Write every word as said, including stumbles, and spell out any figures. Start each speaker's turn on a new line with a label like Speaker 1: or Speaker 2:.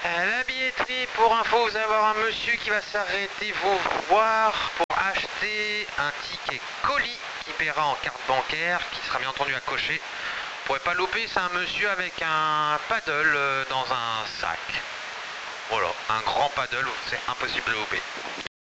Speaker 1: À la billetterie, pour info, vous allez avoir un monsieur qui va s'arrêter vous voir pour acheter un ticket colis qui paiera en carte bancaire, qui sera bien entendu à cocher. Vous pourrez pas louper, c'est un monsieur avec un paddle dans un sac. Voilà, un grand paddle, c'est impossible de louper.